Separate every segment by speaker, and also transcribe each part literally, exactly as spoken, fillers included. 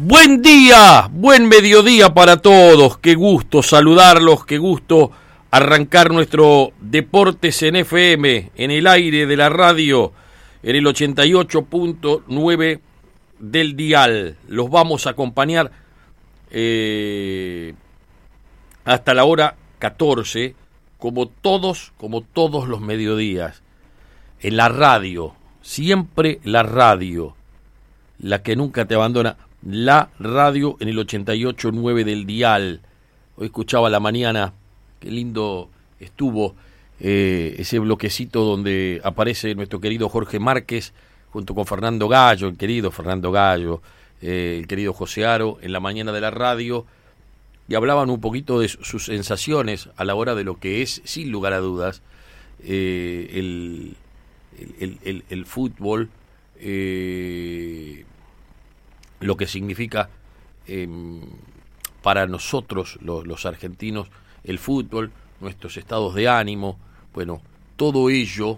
Speaker 1: Buen día, buen mediodía para todos, qué gusto saludarlos, qué gusto arrancar nuestro Deportes en F M, en el aire de la radio, en el ochenta y ocho punto nueve del dial. Los vamos a acompañar eh, hasta la hora catorce, como todos, como todos los mediodías, en la radio, siempre la radio, la que nunca te abandona. La radio en el ochenta y ocho punto nueve del dial. Hoy escuchaba a la mañana, qué lindo estuvo eh, ese bloquecito donde aparece nuestro querido Jorge Márquez junto con Fernando Gallo, el querido Fernando Gallo, eh, el querido José Aro, en la mañana de la radio, y hablaban un poquito de sus sensaciones a la hora de lo que es, sin lugar a dudas, eh, el, el, el, el fútbol, eh, lo que significa eh, para nosotros los, los argentinos el fútbol, nuestros estados de ánimo, bueno, todo ello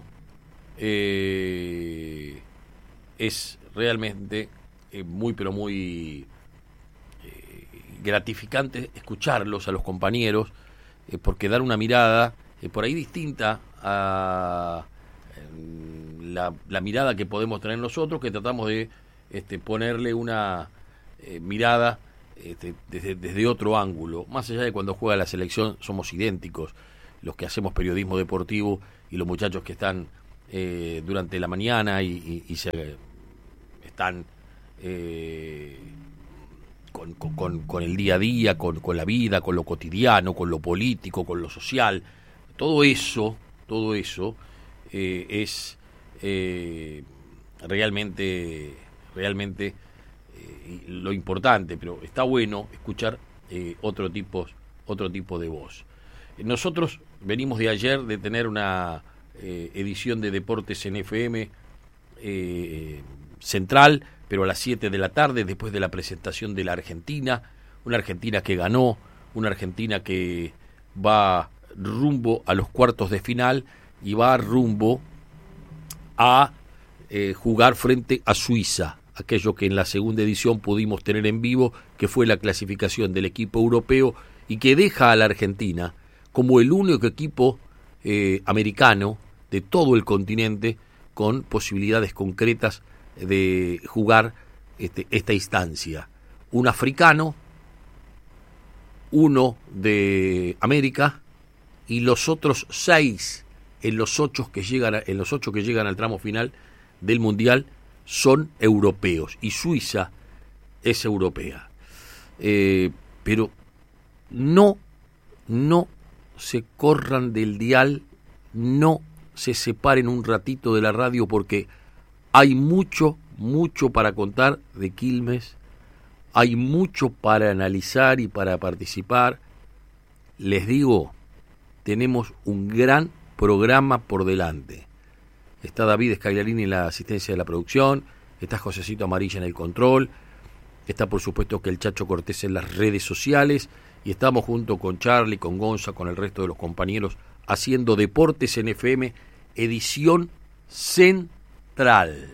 Speaker 1: eh, es realmente eh, muy pero muy eh, gratificante escucharlos a los compañeros, eh, porque dar una mirada eh, por ahí distinta a eh, la, la mirada que podemos tener nosotros, que tratamos de Este, ponerle una eh, mirada este, desde, desde otro ángulo. Más allá de cuando juega la selección, somos idénticos, los que hacemos periodismo deportivo y los muchachos que están eh, durante la mañana y, y, y se están eh, con, con, con el día a día, con, con la vida, con lo cotidiano, con lo político, con lo social. Todo eso, todo eso eh, es eh, realmente... realmente eh, lo importante, pero está bueno escuchar eh, otro tipo, otro tipo de voz. Nosotros venimos de ayer de tener una eh, edición de Deportes en F M eh, central, pero a las siete de la tarde, después de la presentación de la Argentina, una Argentina que ganó, una Argentina que va rumbo a los cuartos de final y va rumbo a eh, jugar frente a Suiza, aquello que en la segunda edición pudimos tener en vivo, que fue la clasificación del equipo europeo y que deja a la Argentina como el único equipo eh, americano de todo el continente con posibilidades concretas de jugar este, esta instancia. Un africano, uno de América y los otros seis en los ocho que llegan a, en los ocho que llegan al tramo final del Mundial son europeos y Suiza es europea. Eh, pero no, no se corran del dial, no se separen un ratito de la radio porque hay mucho, mucho para contar de Quilmes, hay mucho para analizar y para participar. Les digo, tenemos un gran programa por delante. Está David Scagliarini en la asistencia de la producción, está Josecito Amarilla en el control, está por supuesto que el Chacho Cortés en las redes sociales, y estamos junto con Charlie, con Gonza, con el resto de los compañeros, haciendo Deportes en F M, edición central.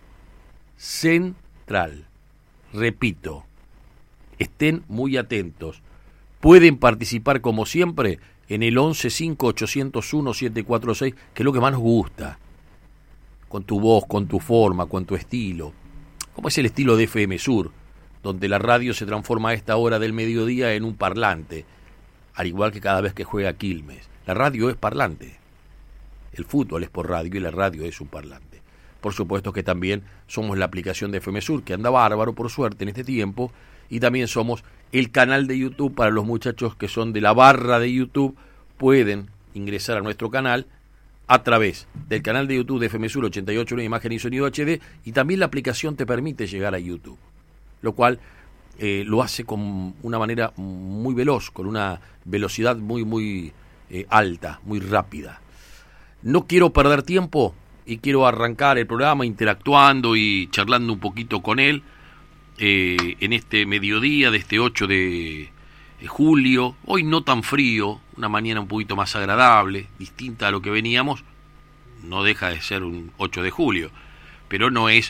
Speaker 1: Central. Repito, estén muy atentos. Pueden participar como siempre en el once cinco ochocientos uno siete cuatro seis, que es lo que más nos gusta. Con tu voz, con tu forma, con tu estilo, como es el estilo de F M Sur, donde la radio se transforma a esta hora del mediodía en un parlante, al igual que cada vez que juega Quilmes. La radio es parlante, el fútbol es por radio y la radio es un parlante. Por supuesto que también somos la aplicación de F M Sur, que anda bárbaro por suerte en este tiempo, y también somos el canal de YouTube para los muchachos que son de la barra de YouTube, pueden ingresar a nuestro canal a través del canal de YouTube de F M Sur ochenta y ocho, una imagen y sonido H D, y también la aplicación te permite llegar a YouTube, lo cual eh, lo hace con una manera muy veloz, con una velocidad muy muy eh, alta, muy rápida. No quiero perder tiempo y quiero arrancar el programa interactuando y charlando un poquito con él eh, en este mediodía de este ocho de julio, hoy no tan frío, una mañana un poquito más agradable, distinta a lo que veníamos, no deja de ser un ocho de julio, pero no es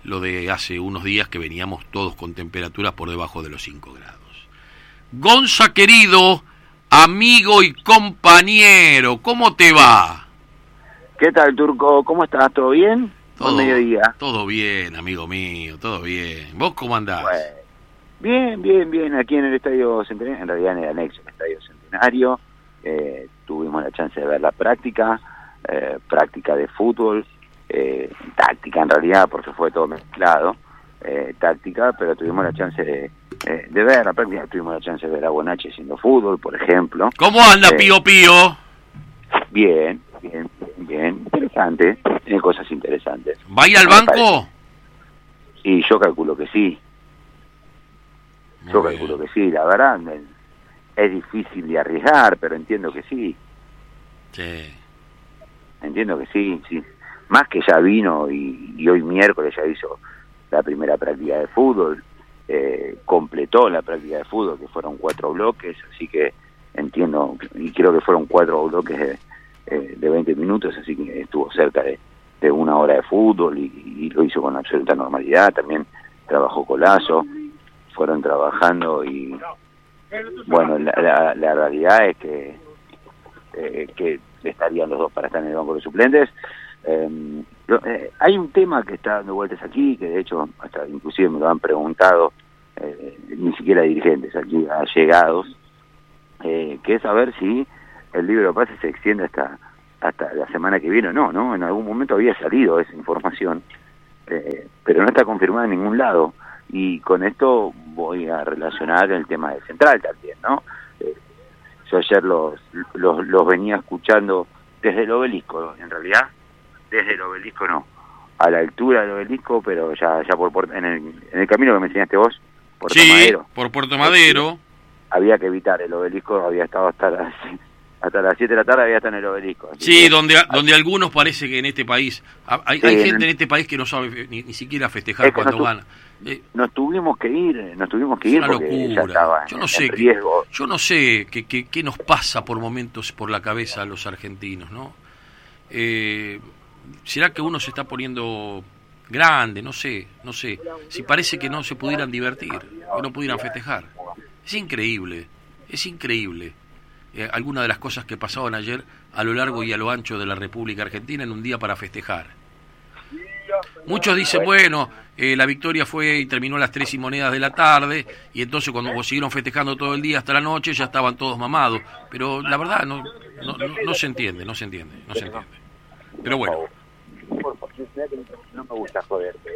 Speaker 1: lo de hace unos días que veníamos todos con temperaturas por debajo de los cinco grados. Gonza querido, amigo y compañero, ¿cómo te va?
Speaker 2: ¿Qué tal, Turco? ¿Cómo estás? ¿Todo bien?
Speaker 1: Todo,
Speaker 2: Buen mediodía.
Speaker 1: Todo bien, amigo mío, todo bien. ¿Vos cómo andás?
Speaker 2: Bueno, bien, bien, bien. Aquí en el Estadio Centenario, en realidad en el anexo del Estadio Centenario, eh, tuvimos la chance de ver la práctica, eh, práctica de fútbol, eh, táctica en realidad, porque fue todo mezclado, eh, táctica, pero tuvimos la chance de, eh, de ver la práctica, tuvimos la chance de ver a Bonache haciendo fútbol, por ejemplo.
Speaker 1: ¿Cómo anda,
Speaker 2: eh,
Speaker 1: Pío Pío?
Speaker 2: Bien, bien, bien, interesante, tiene cosas interesantes.
Speaker 1: ¿Va a ir al banco?
Speaker 2: Sí, yo calculo que sí.
Speaker 1: Muy
Speaker 2: Yo
Speaker 1: bien.
Speaker 2: calculo que sí, la verdad es, es difícil de arriesgar, pero entiendo que sí,
Speaker 1: Sí.
Speaker 2: entiendo que sí, sí. Más que ya vino y, y hoy miércoles ya hizo la primera práctica de fútbol, eh, completó la práctica de fútbol, que fueron cuatro bloques, así que entiendo, y creo que fueron cuatro bloques de, eh, de veinte minutos, así que estuvo cerca de, de una hora de fútbol y, y lo hizo con absoluta normalidad. También trabajó Colazo, fueron trabajando y bueno, la, la, la realidad es que eh, que estarían los dos para estar en el banco de suplentes. Eh, lo, eh, hay un tema que está dando vueltas aquí, que de hecho hasta inclusive me lo han preguntado, eh, ni siquiera dirigentes aquí, allegados, eh, que es saber si el libro de pases se extiende hasta hasta la semana que viene o no, ¿no? En algún momento había salido esa información, eh, pero no está confirmada en ningún lado. Y con esto voy a relacionar el tema de Central también, ¿no? Eh, yo ayer los, los los venía escuchando desde el Obelisco, en realidad, desde el Obelisco no, a la altura del Obelisco, pero ya ya por, por en, el, en el camino que me enseñaste vos, Puerto
Speaker 1: Sí,
Speaker 2: Madero.
Speaker 1: por Puerto Madero.
Speaker 2: Había que evitar el Obelisco, había estado hasta las hasta las siete de la tarde, había estado en el Obelisco.
Speaker 1: Sí,
Speaker 2: que,
Speaker 1: donde donde algunos parece que en este país, hay,
Speaker 2: sí,
Speaker 1: hay
Speaker 2: en
Speaker 1: gente
Speaker 2: el,
Speaker 1: en este país que no sabe ni, ni siquiera festejar
Speaker 2: es que
Speaker 1: cuando
Speaker 2: nos,
Speaker 1: gana. Eh,
Speaker 2: nos tuvimos que ir, nos tuvimos que
Speaker 1: es
Speaker 2: ir
Speaker 1: una
Speaker 2: porque
Speaker 1: locura.
Speaker 2: ya estaba
Speaker 1: Yo
Speaker 2: en,
Speaker 1: no sé
Speaker 2: en
Speaker 1: qué,
Speaker 2: riesgo.
Speaker 1: yo no sé qué, qué, qué nos pasa por momentos por la cabeza a los argentinos, ¿no? Eh, ¿Será que uno se está poniendo grande? No sé, no sé. Si parece que no se pudieran divertir, que no pudieran festejar. Es increíble, es increíble. Eh, algunas de las cosas que pasaban ayer a lo largo y a lo ancho de la República Argentina en un día para festejar. Muchos dicen, bueno, eh, la victoria fue y terminó a las tres y monedas de la tarde, y entonces cuando siguieron festejando todo el día hasta la noche ya estaban todos mamados. Pero la verdad no, no, no, no se entiende, no se entiende, no se entiende. Pero bueno.
Speaker 2: No me gusta joderte.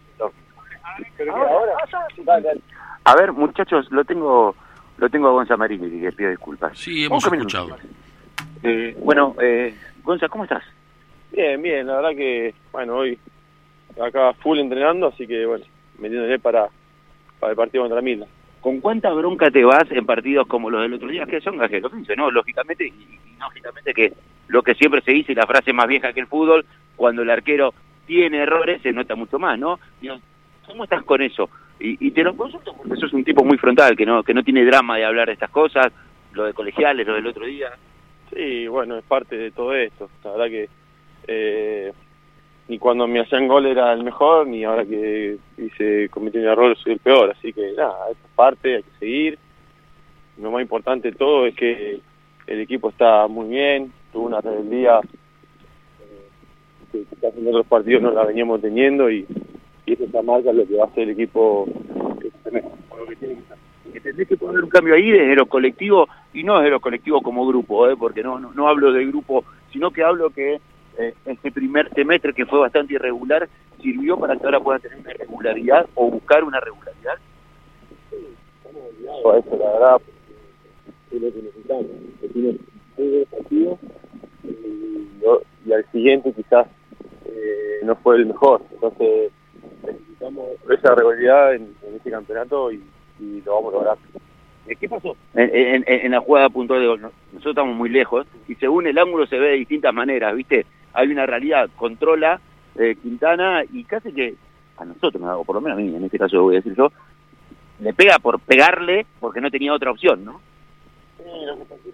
Speaker 2: A ver, muchachos, lo tengo lo tengo a Gonza Marini, que pido disculpas.
Speaker 1: Sí, hemos escuchado.
Speaker 2: Eh, bueno, eh, Gonza, ¿cómo estás?
Speaker 3: Bien, bien, la verdad que, bueno, hoy acá full entrenando, así que, bueno, metiéndole para, para el partido contra Mila.
Speaker 2: ¿Con cuánta bronca te vas en partidos como los del otro día? Que son gajeros, ¿no? Lógicamente, y, y lógicamente que lo que siempre se dice, la frase más vieja que el fútbol, cuando el arquero tiene errores, se nota mucho más, ¿no? Digo, ¿cómo estás con eso? Y, y te lo consulto porque sos un tipo muy frontal, que no que no tiene drama de hablar de estas cosas, lo de colegiales, lo del otro día.
Speaker 3: Sí, bueno, es parte de todo esto. La verdad que eh, ni cuando me hacían gol era el mejor, ni ahora que hice cometí un error soy el peor. Así que nada, esta parte hay que seguir. Lo más importante de todo es que el equipo está muy bien, tuvo una rebeldía eh, que quizás en otros partidos no la veníamos teniendo y, y eso está marca lo que va a hacer el equipo que tenemos, con lo que tiene que estar.
Speaker 2: Que tendés que poner un cambio ahí desde lo colectivo, y no desde lo colectivo como grupo, ¿eh? Porque no, no no hablo del grupo, sino que hablo que eh, este primer semestre, que fue bastante irregular, sirvió para que ahora pueda tener una regularidad o buscar una regularidad.
Speaker 3: Sí, estamos obligados a eso, la verdad, porque es lo que necesitamos. Que tiene muy buen partido y, yo, y al siguiente quizás eh, no fue el mejor. Entonces necesitamos esa regularidad en, en este campeonato y y lo vamos a lograr.
Speaker 2: ¿Qué pasó? En, en, en la jugada puntual de gol, nosotros estamos muy lejos y según el ángulo se ve de distintas maneras, ¿viste? Hay una realidad, controla eh, Quintana y casi que a nosotros, o por lo menos a mí, en este caso lo voy a decir yo, le pega por pegarle porque no tenía otra opción, ¿no?
Speaker 3: Sí, lo que pasa es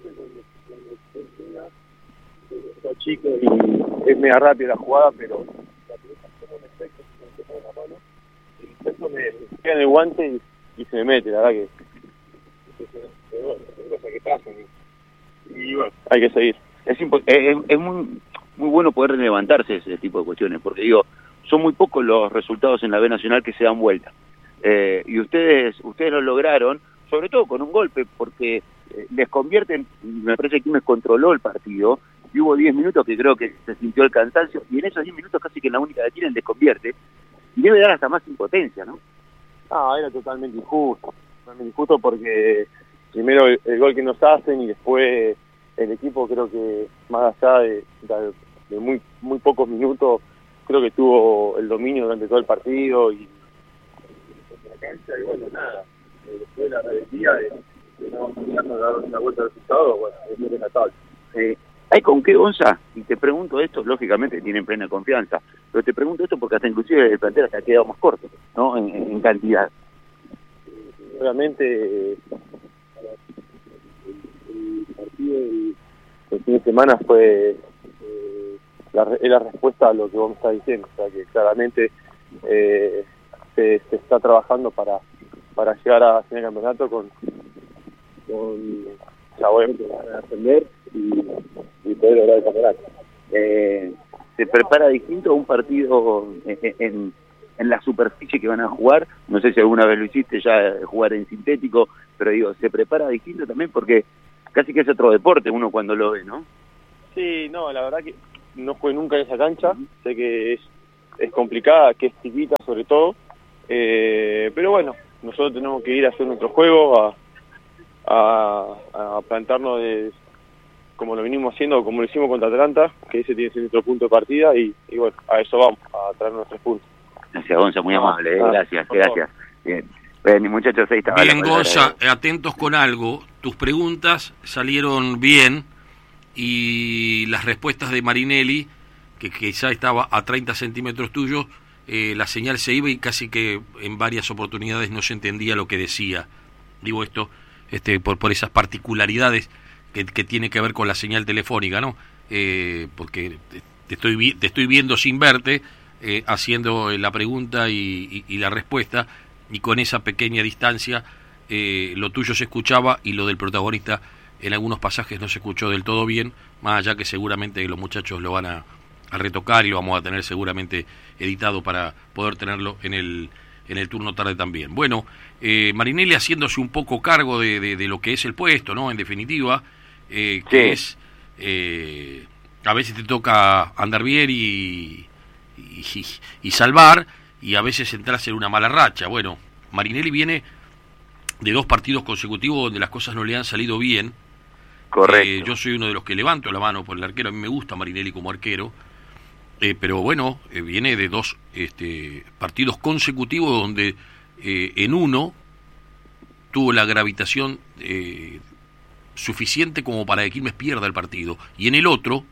Speaker 3: que está chico y es media rápida la jugada, pero la pelota tiene un efecto con la mano, y eso me, me queda en el guante y, y se me mete, la verdad que, que, que, que bueno, son cosas que pasan y, y bueno, hay que seguir.
Speaker 2: Es, es, es muy, muy bueno poder levantarse ese tipo de cuestiones, porque digo, son muy pocos los resultados en la B Nacional que se dan vuelta. Eh, y ustedes ustedes lo lograron, sobre todo con un golpe, porque eh, les convierten, me parece que Quilmes controló el partido, y hubo diez minutos que creo que se sintió el cansancio, y en esos diez minutos casi que en la única que tienen desconvierte, y debe dar hasta más impotencia, ¿no?
Speaker 3: Ah, era totalmente injusto, totalmente injusto porque primero el, el gol que nos hacen y después el equipo creo que más allá de, de, de muy muy pocos minutos, creo que tuvo el dominio durante todo el partido y la cancha y bueno, nada, después la rebeldía de, de no de dar una vuelta al resultado, bueno, es desnatable.
Speaker 2: Eh, ¿Hay con qué, Gonza? Y te pregunto esto, lógicamente tienen plena confianza, pero te pregunto esto porque hasta inclusive el plantel hasta ha quedado más corto, ¿no? En, en cantidad.
Speaker 3: Obviamente eh, el, el partido del, del fin de semana fue eh, la, es la respuesta a lo que vos me estás diciendo, o sea que claramente eh, se, se está trabajando para para llegar a final de campeonato con, con ya obviamente van a ascender y, y poder lograr el campeonato.
Speaker 2: Eh, ¿Se prepara distinto un partido en, en, en la superficie que van a jugar? No sé si alguna vez lo hiciste ya, jugar en sintético, pero digo, ¿se prepara distinto también? Porque casi que es otro deporte uno cuando lo ve, ¿no?
Speaker 3: Sí, no, la verdad que no jugué nunca en esa cancha, uh-huh. Sé que es, es complicada, que es chiquita sobre todo, eh, pero bueno, nosotros tenemos que ir a hacer nuestro juego, a, a, a plantarnos de, como lo venimos haciendo, como lo hicimos contra Atlanta, que ese tiene que ser nuestro punto de partida y, y bueno, a eso vamos, a traer nuestros puntos.
Speaker 2: Gracias, Gonza, muy amable, ah, gracias, ah, gracias. Bien, bien muchachos, ahí estaba.
Speaker 1: Bien, Gonza, atentos con algo, tus preguntas salieron bien y las respuestas de Marinelli, que quizá estaba a treinta centímetros tuyos, eh, la señal se iba y casi que en varias oportunidades no se entendía lo que decía. Digo esto este por, por esas particularidades que, que tiene que ver con la señal telefónica, ¿no? Eh, porque te estoy, te estoy viendo sin verte, eh, haciendo la pregunta y, y, y la respuesta, y con esa pequeña distancia eh, lo tuyo se escuchaba y lo del protagonista en algunos pasajes no se escuchó del todo bien, más allá que seguramente los muchachos lo van a, a retocar y lo vamos a tener seguramente editado para poder tenerlo en el en el turno tarde también. Bueno, eh, Marinelli haciéndose un poco cargo de, de, de lo que es el puesto, ¿no? En definitiva, eh, que sí. es eh, a veces te toca andar bien y, y, y salvar, y a veces entras en una mala racha. Bueno, Marinelli viene de dos partidos consecutivos donde las cosas no le han salido bien.
Speaker 2: Correcto.
Speaker 1: Eh, yo soy uno de los que levanto la mano por el arquero, a mí me gusta Marinelli como arquero, eh, pero bueno, eh, viene de dos este, partidos consecutivos donde eh, en uno tuvo la gravitación eh, suficiente como para que Quilmes pierda el partido, y en el otro,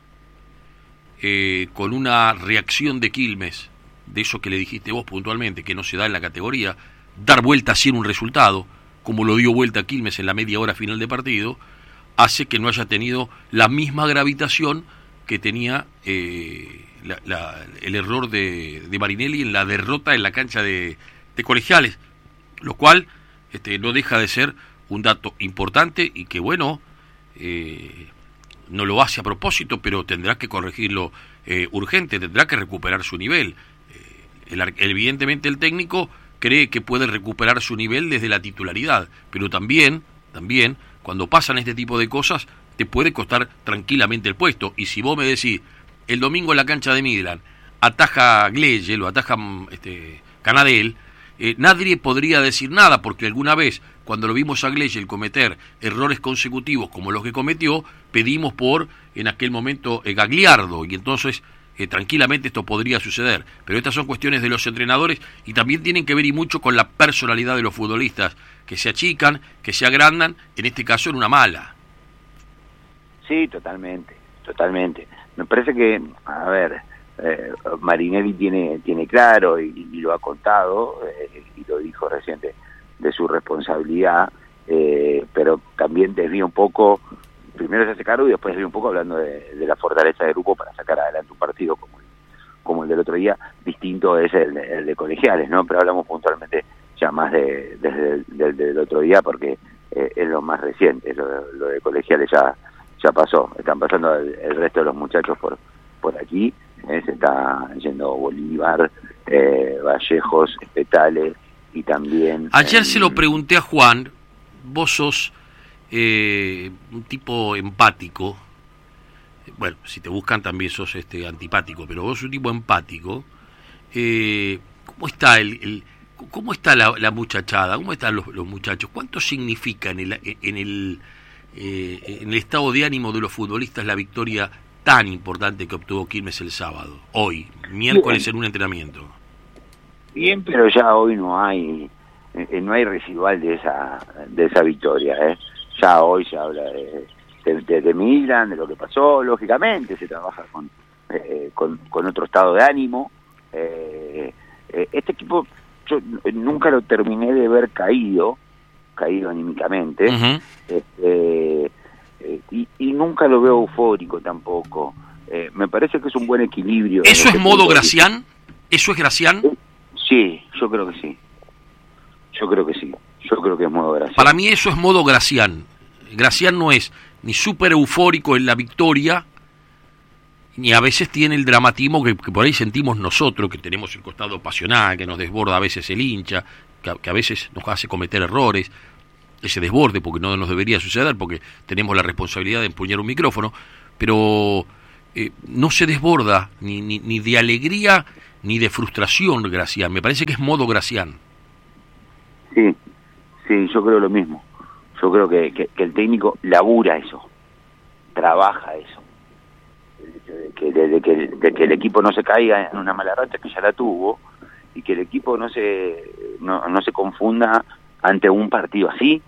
Speaker 1: eh, con una reacción de Quilmes, de eso que le dijiste vos puntualmente, que no se da en la categoría, dar vuelta así en un resultado, como lo dio vuelta Quilmes en la media hora final de partido, hace que no haya tenido la misma gravitación que tenía eh, la, la, el error de, de Marinelli en la derrota en la cancha de, de Colegiales, lo cual este, no deja de ser un dato importante y que bueno, eh, no lo hace a propósito, pero tendrá que corregirlo eh, urgente, tendrá que recuperar su nivel. Eh, el, evidentemente el técnico cree que puede recuperar su nivel desde la titularidad, pero también, también cuando pasan este tipo de cosas, te puede costar tranquilamente el puesto. Y si vos me decís, el domingo en la cancha de Midland, ataja Gleyel o ataja este, Canadell, eh, nadie podría decir nada, porque alguna vez, cuando lo vimos a Gleyel cometer errores consecutivos como los que cometió, pedimos por, en aquel momento, eh, Gagliardo, y entonces eh, tranquilamente esto podría suceder. Pero estas son cuestiones de los entrenadores y también tienen que ver y mucho con la personalidad de los futbolistas, que se achican, que se agrandan, en este caso en una mala.
Speaker 2: Sí, totalmente, totalmente. Me parece que, a ver, eh, Marinelli tiene tiene claro y, y lo ha contado, eh, y lo dijo reciente, de su responsabilidad, eh, pero también desvía un poco, primero se hace cargo y después desvía un poco hablando de, de la fortaleza del grupo para sacar adelante un partido como el, como el del otro día, distinto es el, el de Colegiales, ¿no? Pero hablamos puntualmente ya más de desde el del, del otro día porque eh, es lo más reciente, lo, lo de Colegiales ya ya pasó, están pasando el, el resto de los muchachos por por aquí, eh, se está yendo Bolívar, eh, Vallejos, Espetales y también...
Speaker 1: Ayer
Speaker 2: eh,
Speaker 1: se lo pregunté a Juan, vos sos eh, un tipo empático, bueno, si te buscan también sos este antipático, pero vos sos un tipo empático, eh, ¿cómo está el... el ¿Cómo está la, la muchachada? ¿Cómo están los, los muchachos? ¿Cuánto significa en el, en, el, eh, en el estado de ánimo de los futbolistas la victoria tan importante que obtuvo Quilmes el sábado, hoy, miércoles, en un entrenamiento?
Speaker 2: Bien, pero ya hoy no hay eh, no hay residual de esa de esa victoria, ¿eh? Ya hoy se habla de, de, de, de Milan, de lo que pasó, lógicamente se trabaja con eh, con, con otro estado de ánimo. Eh, eh, este equipo yo nunca lo terminé de ver caído, caído anímicamente,
Speaker 1: Uh-huh.
Speaker 2: este, eh, y, y nunca lo veo eufórico tampoco. Eh, me parece que es un buen equilibrio.
Speaker 1: ¿Eso es modo
Speaker 2: punto de
Speaker 1: Gracián? ¿Eso es Gracián?
Speaker 2: Sí, yo creo que sí. Yo creo que sí. Yo creo que es modo Gracián.
Speaker 1: Para mí eso es modo Gracián. Gracián no es ni súper eufórico en la victoria, ni a veces tiene el dramatismo que, que por ahí sentimos nosotros, que tenemos el costado pasional, que nos desborda a veces el hincha, que a, que a veces nos hace cometer errores, ese desborde, porque no nos debería suceder, porque tenemos la responsabilidad de empuñar un micrófono, pero eh, no se desborda ni, ni, ni de alegría ni de frustración Gracián. Me parece que es modo Gracián.
Speaker 2: Sí, sí, yo creo lo mismo. Yo creo que, que, que el técnico labura eso, trabaja eso. El hecho de que, de, de, que, de que el equipo no se caiga en una mala racha que ya la tuvo, y que el equipo no se no, no se confunda ante un partido así,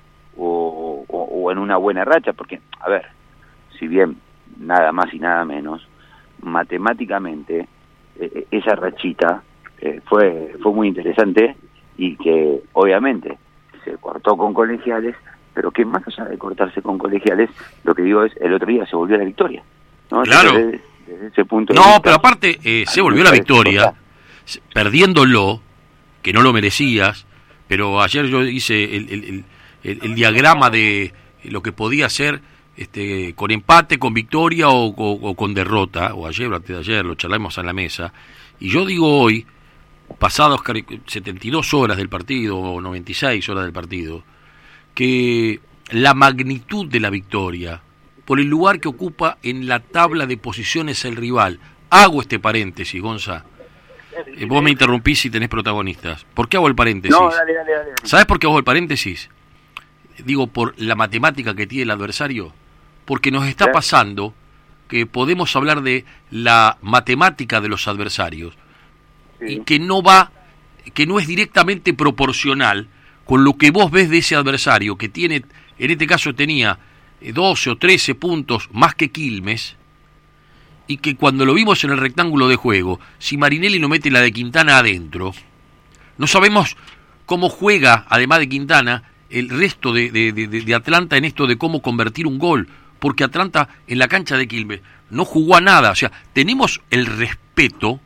Speaker 2: o, o, o en una buena racha, porque, a ver, si bien nada más y nada menos, matemáticamente, eh, esa rachita eh, fue fue muy interesante, y que obviamente se cortó con Colegiales, pero que más allá de cortarse con Colegiales, lo que digo es, el otro día se volvió a la victoria, ¿no?
Speaker 1: Claro.
Speaker 2: Desde, desde ese punto de
Speaker 1: No,
Speaker 2: vista,
Speaker 1: pero aparte eh, se volvió la victoria, perdiéndolo, que no lo merecías, pero ayer yo hice el, el, el, el, el diagrama de lo que podía ser este, con empate, con victoria o, o, o con derrota, o ayer o antes de ayer, lo charlamos en la mesa, y yo digo hoy, pasados setenta y dos horas del partido, o noventa y seis horas del partido, que la magnitud de la victoria, por el lugar que ocupa en la tabla de posiciones el rival, hago este paréntesis, Gonza, eh, vos me interrumpís si tenés protagonistas. ¿Por qué hago el paréntesis?
Speaker 2: No, dale, dale, dale.
Speaker 1: ¿Sabés por qué hago el paréntesis? Digo, por la matemática que tiene el adversario, porque nos está pasando que podemos hablar de la matemática de los adversarios, sí, y que no va, que no es directamente proporcional con lo que vos ves de ese adversario, que tiene, en este caso tenía doce o trece puntos más que Quilmes, y que cuando lo vimos en el rectángulo de juego, si Marinelli no mete la de Quintana adentro, no sabemos cómo juega, además de Quintana, el resto de, de, de, de Atlanta en esto de cómo convertir un gol, porque Atlanta en la cancha de Quilmes no jugó a nada. O sea, tenemos el respeto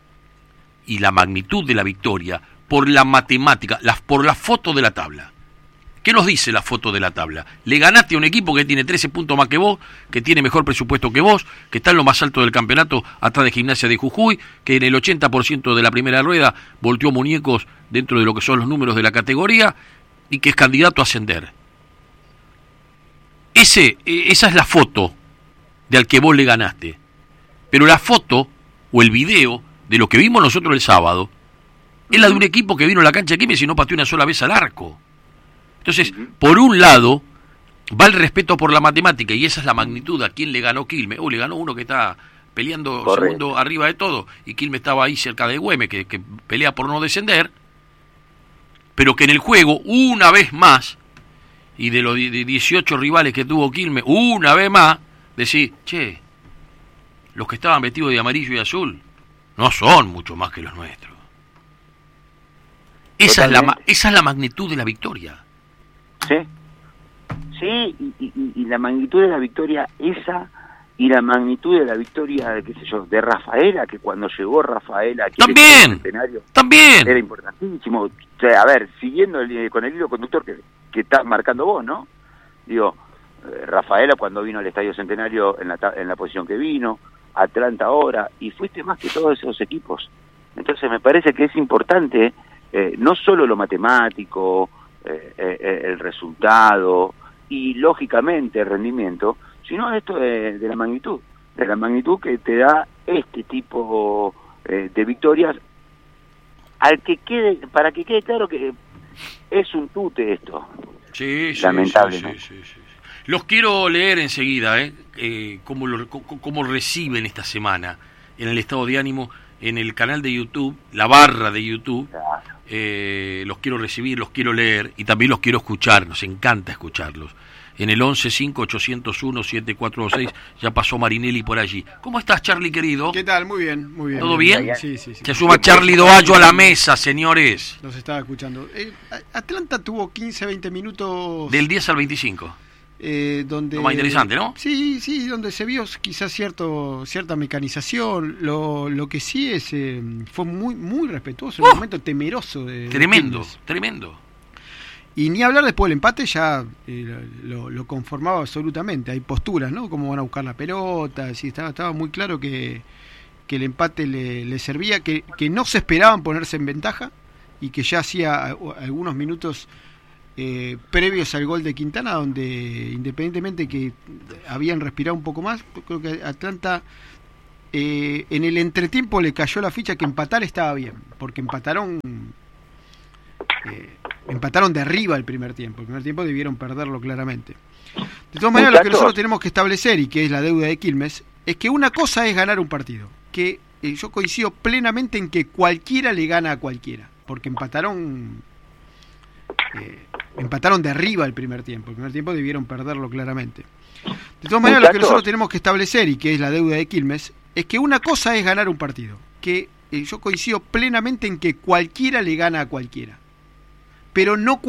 Speaker 1: y la magnitud de la victoria por la matemática, la, por la foto de la tabla. ¿Qué nos dice la foto de la tabla? Le ganaste a un equipo que tiene trece puntos más que vos, que tiene mejor presupuesto que vos, que está en lo más alto del campeonato atrás de Gimnasia de Jujuy, que en el ochenta por ciento de la primera rueda volteó muñecos dentro de lo que son los números de la categoría y que es candidato a ascender. Ese, esa es la foto de al que vos le ganaste. Pero la foto o el video de lo que vimos nosotros el sábado es la de un equipo que vino a la cancha de Quilmes y no pateó una sola vez al arco. Entonces, por un lado, va el respeto por la matemática, y esa es la magnitud. ¿A quién le ganó Quilmes? Oh, le ganó uno que está peleando Correcto. segundo arriba de todo, y Quilmes estaba ahí cerca de Güemes, que, que pelea por no descender, pero que en el juego, una vez más, y de los dieciocho rivales que tuvo Quilmes, una vez más, decís, che, los que estaban vestidos de amarillo y azul no son mucho más que los nuestros. Esa es, la, esa es la magnitud de la victoria.
Speaker 2: Sí, sí, y, y, y la magnitud de la victoria esa y la magnitud de la victoria, qué sé yo, de Rafaela, que cuando llegó Rafaela aquí
Speaker 1: también,
Speaker 2: al escenario,
Speaker 1: también
Speaker 2: era importantísimo. O sea, a ver, siguiendo el, con el hilo conductor que, que estás marcando vos, ¿no? Digo, eh, Rafaela cuando vino al Estadio Centenario en la, en la posición que vino, Atlanta ahora, y fuiste más que todos esos equipos. Entonces me parece que es importante, eh, no solo lo matemático, eh, eh, el resultado y lógicamente el rendimiento, sino esto de, de la magnitud, de la magnitud que te da este tipo eh, de victorias, al que quede, para que quede claro que es un tute esto.
Speaker 1: Sí, sí,
Speaker 2: lamentablemente.
Speaker 1: sí, sí, sí, sí. Los quiero leer enseguida, ¿eh? eh cómo, lo, cómo, cómo reciben esta semana en el estado de ánimo, en el canal de YouTube, la barra de YouTube.
Speaker 2: Claro.
Speaker 1: Eh, los quiero recibir, los quiero leer y también los quiero escuchar, nos encanta escucharlos. En el once cinco ochocientos uno siete cuatro dos seis, ya pasó Marinelli por allí. ¿Cómo estás, Charlie, querido?
Speaker 4: ¿Qué tal? Muy bien, muy bien.
Speaker 1: ¿Todo bien?
Speaker 4: bien? Sí, sí, sí.
Speaker 1: Se suma Charlie Doallo a la mesa, señores.
Speaker 4: Los estaba escuchando. Eh, Atlanta tuvo quince, veinte minutos...
Speaker 1: Del diez al veinticinco.
Speaker 4: Eh, donde,
Speaker 1: lo más interesante, ¿no?
Speaker 4: Sí, sí, donde se vio quizás cierto cierta mecanización. Lo, lo que sí es eh, fue muy muy respetuoso, en un
Speaker 1: ¡Oh!
Speaker 4: momento temeroso. De,
Speaker 1: Tremendo,
Speaker 4: de
Speaker 1: tremendo.
Speaker 4: Y ni hablar después del empate, ya eh, lo, lo conformaba absolutamente. Hay posturas, ¿no? Cómo van a buscar la pelota. Sí, estaba, estaba muy claro que, que el empate le, le servía, que, que no se esperaban ponerse en ventaja y que ya hacía algunos minutos eh, previos al gol de Quintana, donde independientemente que habían respirado un poco más, creo que Atlanta eh, en el entretiempo le cayó la ficha que empatar estaba bien, porque empataron... Eh, empataron de arriba el primer tiempo. El primer tiempo debieron perderlo claramente. De todas maneras, lo que nosotros tenemos que establecer, y que es la deuda de Quilmes, es que una cosa es ganar un partido, que eh, yo coincido plenamente en que cualquiera le gana a cualquiera, porque empataron eh, empataron de arriba el primer tiempo. El primer tiempo debieron perderlo claramente. De todas maneras, lo que nosotros tenemos que establecer, y que es la deuda de Quilmes, es que una cosa es ganar un partido, que eh, yo coincido plenamente en que cualquiera le gana a cualquiera, pero no